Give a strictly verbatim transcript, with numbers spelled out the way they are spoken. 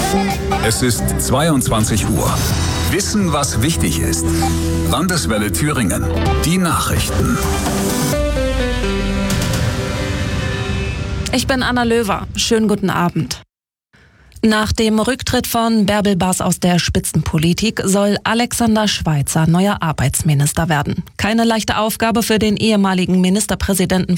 Es ist zweiundzwanzig Uhr. Wissen, was wichtig ist. Landeswelle Thüringen. Die Nachrichten. Ich bin Anna Löwer. Schönen guten Abend. Nach dem Rücktritt von Bärbel Bas aus der Spitzenpolitik soll Alexander Schweitzer neuer Arbeitsminister werden. Keine leichte Aufgabe für den ehemaligen Ministerpräsidenten